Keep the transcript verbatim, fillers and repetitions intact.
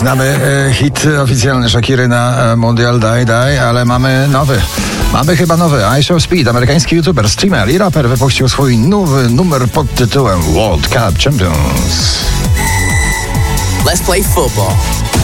Znamy e, hit oficjalny Shakiry na e, Mundial Daj Daj, ale mamy nowy. Mamy chyba nowy. I Show Speed, amerykański youtuber, streamer i raper wypuścił swój nowy numer pod tytułem World Cup Champions. Let's play football.